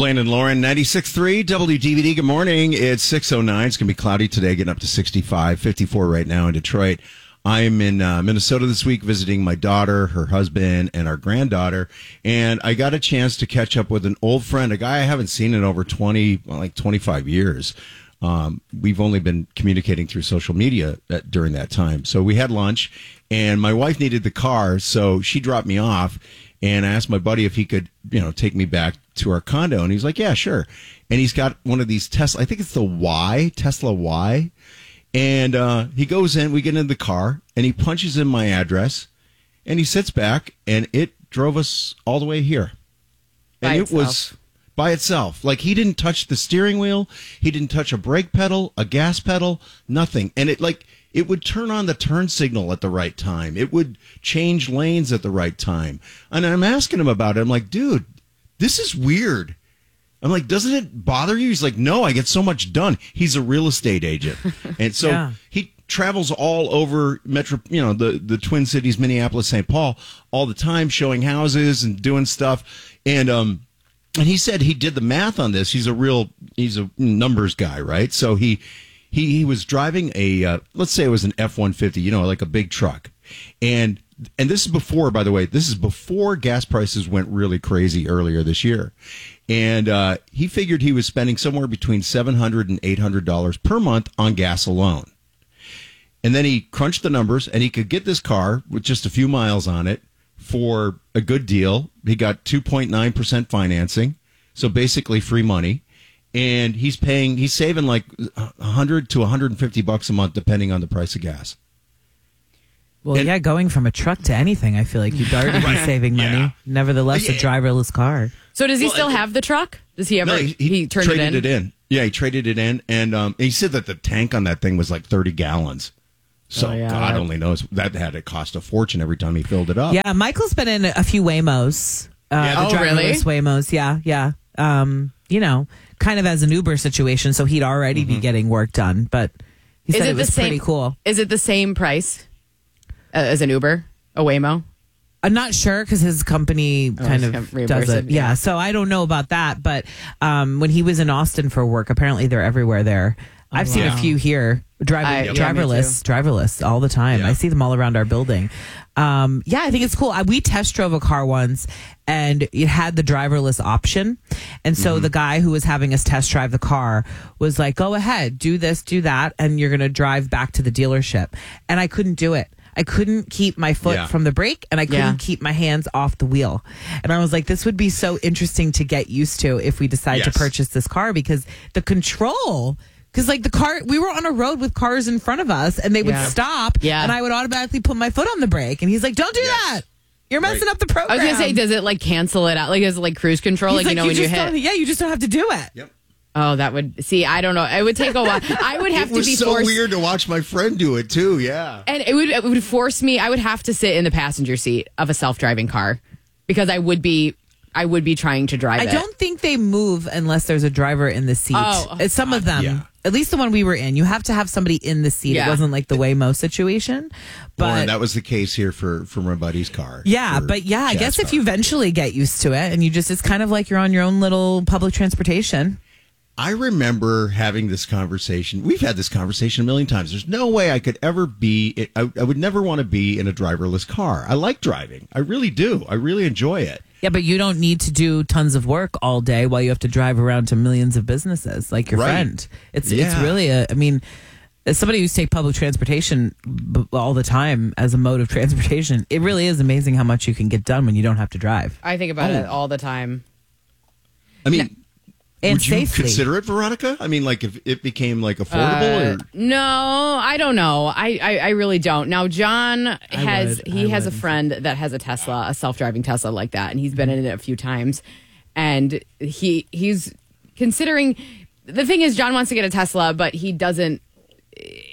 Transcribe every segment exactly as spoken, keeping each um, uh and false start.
Blaine and Lauren, ninety-six point three W D V D. Good morning. It's six oh nine. It's going to be cloudy today, getting up to sixty-five, fifty-four right now in Detroit. I'm in uh, Minnesota this week visiting my daughter, her husband, and our granddaughter. And I got a chance to catch up with an old friend, a guy I haven't seen in over twenty, well, like twenty-five years. Um, we've only been communicating through social media at, during that time. So we had lunch, and my wife needed the car, so she dropped me off. And I asked my buddy if he could, you know, take me back to our condo. And he's like, yeah, sure. And he's got one of these Tesla, I think it's the Y, Tesla Y. And uh, he goes in, we get in the car, and he punches in my address, and he sits back, and it drove us all the way here. And by it itself. was by itself. Like, he didn't touch the steering wheel. He didn't touch a brake pedal, a gas pedal, nothing. And it, like, it would turn on the turn signal at the right time. It would change lanes at the right time. And I'm asking him about it. I'm like, dude, this is weird. I'm like, doesn't it bother you? He's like, no, I get so much done. He's a real estate agent. And so yeah. he travels all over metro, you know, the, the Twin Cities, Minneapolis, Saint Paul, all the time, showing houses and doing stuff. And, um, and he said he did the math on this. He's a real, he's a numbers guy, right? So he, he, he was driving a, uh, let's say it was an F one fifty, you know, like a big truck. And, and this is before, by the way, this is before gas prices went really crazy earlier this year. And uh, he figured he was spending somewhere between seven hundred dollars and eight hundred dollars per month on gas alone. And then he crunched the numbers, and he could get this car with just a few miles on it for a good deal. He got two point nine percent financing, so basically free money. And he's paying, he's saving like one hundred to one hundred fifty bucks a month, depending on the price of gas. Well, and, yeah, going from a truck to anything, I feel like you'd already be right. saving money. Yeah. Nevertheless, a driverless car. So does he well, still it, have the truck? Does he ever? No, he, he, he turned traded it in? it in. Yeah, he traded it in, and um, he said that the tank on that thing was like thirty gallons. So oh, yeah. God only knows that had to cost a fortune every time he filled it up. Yeah, Michael's been in a few Waymos. Uh, Yeah. the Oh, really? driverless Waymos. Yeah, yeah. Um, you know, kind of as an Uber situation, so he'd already Mm-hmm. be getting work done. But he Is said it it was the same, pretty cool. Is it the same price uh, as an Uber, a Waymo? I'm not sure because his company kind his of com- does it. reimburse it, Yeah. yeah. So I don't know about that. But um, when he was in Austin for work, apparently they're everywhere there. I've seen wow. a few here, driver, I- yeah, me driverless, driverless all the time. Yeah. I see them all around our building. Um, yeah, I think it's cool. I, we test drove a car once, and it had the driverless option. And so Mm-hmm. the guy who was having us test drive the car was like, "Go ahead, do this, do that, and you're going to drive back to the dealership." And I couldn't do it. I couldn't keep my foot Yeah. from the brake, and I couldn't Yeah. keep my hands off the wheel. And I was like, this would be so interesting to get used to if we decide Yes. to purchase this car, because the control, because like the car, we were on a road with cars in front of us, and they would Yeah. stop, Yeah. and I would automatically put my foot on the brake. And he's like, don't do Yes. that. You're messing Right. up the program. I was gonna say, does it like cancel it out? Like is it like cruise control? He's Like, you know when you just hit. don't- yeah, you just don't have to do it. Yep. Oh, that would see. I don't know. It would take a while. I would have It to was be so forced. weird to watch my friend do it too. Yeah. And it would it would force me. I would have to sit in the passenger seat of a self driving car because I would be I would be trying to drive I it. don't think they move unless there's a driver in the seat. Oh, Uh, Some of them, yeah. at least the one we were in, you have to have somebody in the seat. Yeah. It wasn't like the Waymo situation. But Lauren, that was the case here for, for my buddy's car. yeah, for but yeah, I Chad's guess if car. you eventually get used to it and you just, it's kind of like you're on your own little public transportation. I remember having this conversation. We've had this conversation a million times. There's no way I could ever be, I, I would never want to be in a driverless car. I like driving. I really do. I really enjoy it. Yeah, but you don't need to do tons of work all day while you have to drive around to millions of businesses like your Right. friend. It's it's Yeah. really a, I mean, as somebody who's take public transportation b- all the time as a mode of transportation, it really is amazing how much you can get done when you don't have to drive. I think about Oh. it all the time. I mean, And would you safely. consider it, Veronica? I mean, like if it became like affordable Uh, or No, I don't know. I, I, I really don't. Now, John has would. he I has a would. friend that has a Tesla, a self driving Tesla like that, and he's been in it a few times. And he he's considering. The thing is, John wants to get a Tesla, but he doesn't.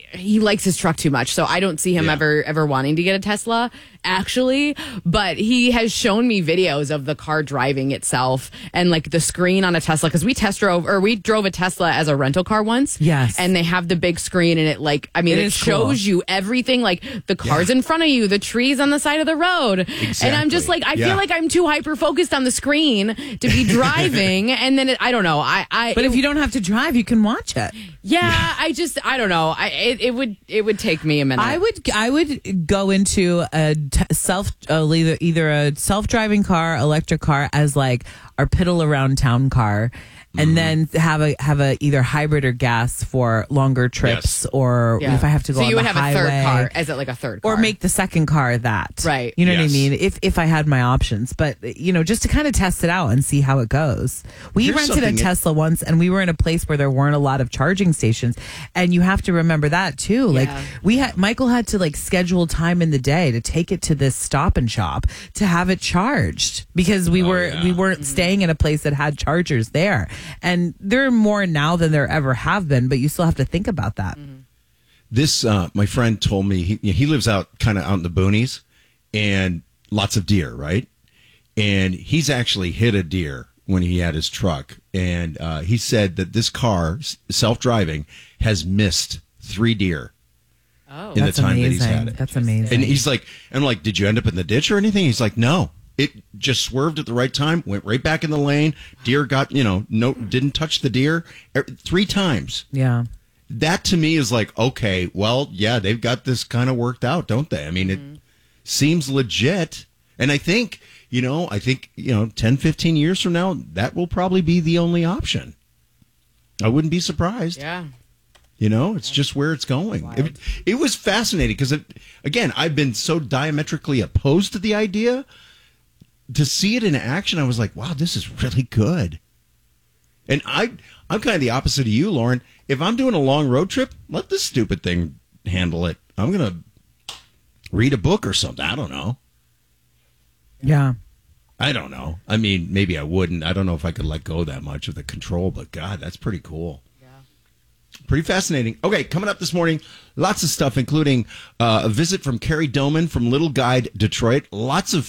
he likes his truck too much, so I don't see him Yeah. ever ever wanting to get a Tesla, actually. But he has shown me videos of the car driving itself and like the screen on a Tesla, because we test drove or we drove a Tesla as a rental car once. Yes. And they have the big screen, and it like I mean It it, is shows cool. you everything, like the cars Yeah. in front of you, the trees on the side of the road. And I'm just Exactly. like, I Yeah. feel like I'm too hyper focused on the screen to be driving, and then it, I don't know. I, I But it- if you don't have to drive, you can watch it. yeah, I just I don't know. I it, it would it would take me a minute. I would I would go into a t- self uh, either either a self driving car, electric car as like our piddle around town car, and then have a have a either hybrid or gas for longer trips, Yes. or Yeah. if I have to go so on you would the have highway, a third car as it like a third car. or make the second car that. Right. You know what I Yes. mean? If if I had my options, but you know, just to kind of test it out and see how it goes. We Here's rented a something- Tesla once, and we were in a place where there weren't a lot of charging stations, and you have to remember that too. Like Yeah. we had, Michael had to like schedule time in the day to take it to this Stop and Shop to have it charged because we were yeah. we weren't staying in a place that had chargers there, and there are more now than there ever have been, but you still have to think about that. This, uh, my friend told me he, he lives out kind of out in the boonies and lots of deer, right? And he's actually hit a deer when he had his truck. And uh, he said that this car, self driving, has missed three deer Oh. in That's the time that he's amazing. had it. That's amazing. And he's like, I'm like, did you end up in the ditch or anything? He's like, no. It just swerved at the right time, went right back in the lane. Deer got, you know, no, didn't touch the deer Er, three times. Yeah. That to me is like, okay, well, yeah, they've got this kind of worked out, don't they? I mean, it seems legit. And I think, you know, I think, you know, ten, fifteen years from now, that will probably be the only option. I wouldn't be surprised. Yeah. You know, it's just where it's going. It, it was fascinating because, again, I've been so diametrically opposed to the idea. To see it in action, I was like, wow, this is really good. And I, I'm kind of the opposite of you, Lauren. If I'm doing a long road trip, let this stupid thing handle it. I'm going to read a book or something. I don't know. Yeah. I don't know. I mean, maybe I wouldn't. I don't know if I could let go that much of the control, but God, that's pretty cool. Pretty fascinating. Okay, coming up this morning, lots of stuff, including uh, a visit from Carrie Doman from Little Guide Detroit. Lots of